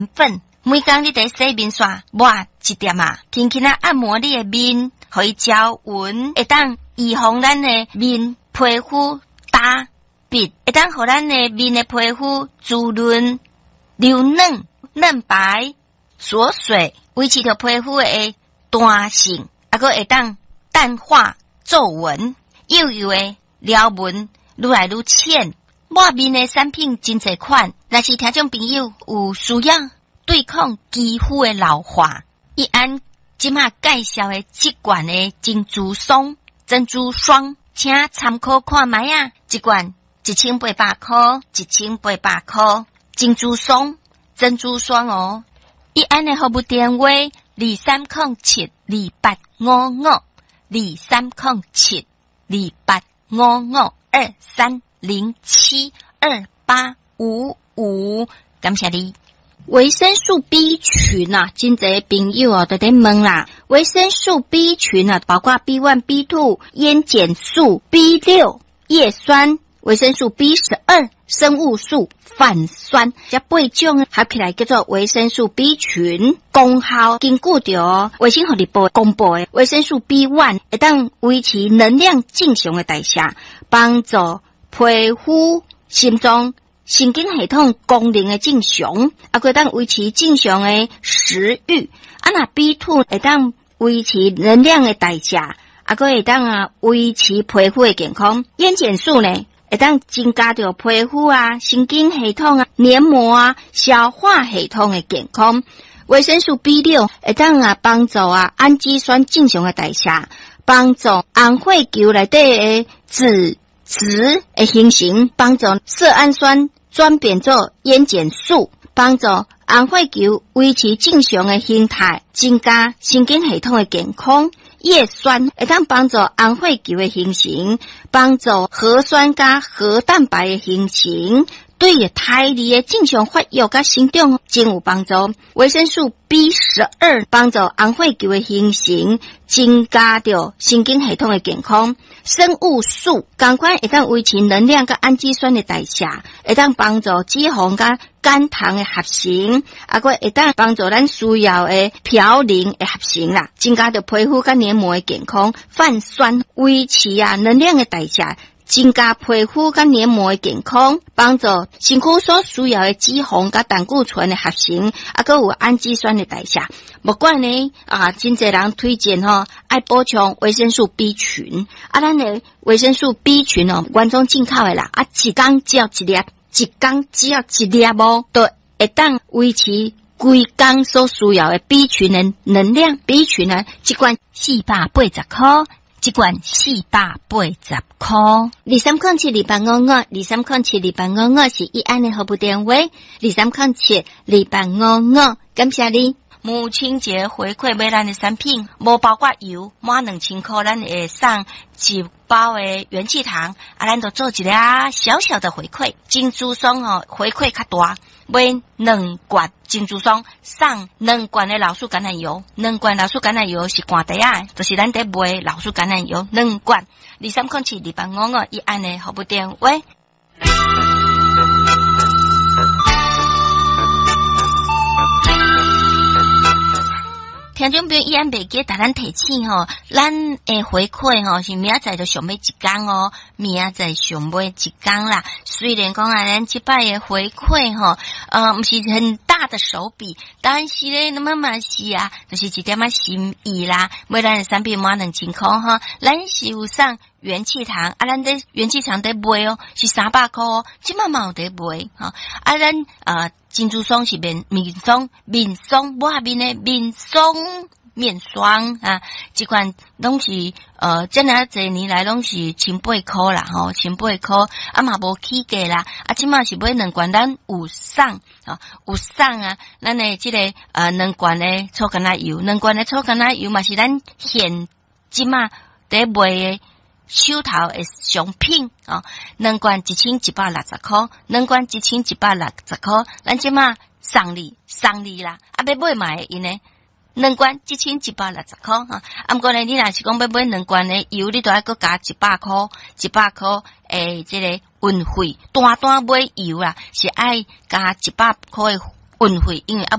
粉，每工你得洗面刷抹一点啊，轻轻啊按摩你的面，互伊招匀，会当预防咱的面皮肤干瘪，会当互咱的面的皮肤滋润、流嫩、嫩白、锁水，维持着皮肤的弹性，还佫会当淡化皱纹，幼幼的撩纹愈来愈浅。抹面的产品真侪款，若是听众朋友有需要对抗肌肤的老化，伊按即马介绍的即罐的珍珠霜，请参考看卖啊！一罐1800块，1800块，珍珠霜哦。伊按的服务电话2357285523072855，感谢你。维生素 B 群啊，真侪朋友哦都在问啦。维生素 B 群啊，包括 B1、B2、烟碱素、B6、叶酸、维生素 B12、生物素、泛酸，这8种合起来叫做维生素 B 群。功效根据着卫生福利部公布的维生素 B1， 会当维持能量正常的代谢，帮助皮肤、心脏、神经系统功能的正常，可当维持正常的食欲。那 B2 会当维持能量的代谢，会当维持皮肤的健康。烟碱素呢，会当增加着皮肤神经系统黏膜消化系统的健康。维生素 B6 会当帮助氨基酸正常的代谢，帮助红血球内底的脂质的形成，帮助色氨酸转变做烟碱素，帮助红血球维持正常的形态，增加神经系统的健康。叶酸会当帮助红血球的形成，帮助核酸加核蛋白的形成，对胎儿的正常发育甲生长真有帮助。维生素 B12 帮助红血球的形成，增加着神经系统的健康。生物素同款会当维持能量甲氨基酸的代谢，会当帮助脂肪甲肝糖的合成，会当帮助咱需要的嘌呤的合成啦，增加着皮肤甲黏膜的健康。泛酸维持能量的代谢，增加皮肤甲黏膜的健康，帮助身躯所需要的脂肪甲胆固醇的合成，还有氨基酸的代谢。不管呢真侪人推荐爱补充维生素 B 群，咱的维生素 B 群原装进口的啦，一天只要一粒都会当维持规工所需要的 B 群的能量。B 群呢，一罐480块。一罐480块，23072855，23072855是一安的服务电话，23072855，感谢你。母亲节回馈买咱的产品，无包括油，满2000块，咱会送一包的元气糖，咱就做一个小小的回馈。珍珠霜回馈较大，买2罐珍珠霜，送2罐的老鼠橄榄油，2罐老鼠橄榄油是寒地就是咱在卖老鼠橄榄油2罐，23072855一安的服务电话。听众朋友，依然袂记甲咱提醒咱的回馈是明仔载就上尾一天明仔载上尾一天啦。虽然讲咱这摆的回馈不是很大的手笔，但是咧，那么嘛是就是一点心意啦。买咱的产品满2000块咱是有送元气糖咱的元气糖在卖是300块这嘛有在卖咱珍珠霜是面霜，抹面的面霜这款拢是这样这年来拢是1800块啦1800块嘛无起价啦这嘛是买2罐咱有送咱的这个2罐的草橄榄油，2罐的草橄榄油嘛是咱现这嘛在卖的手头的商品2罐1160块，2罐1160块，咱即马送你啦，要买嘛会用呢，2罐1160块不过呢，你若是讲要买2罐的油，你都要搁加100块这个运费，单买油是爱加100块的运费，因为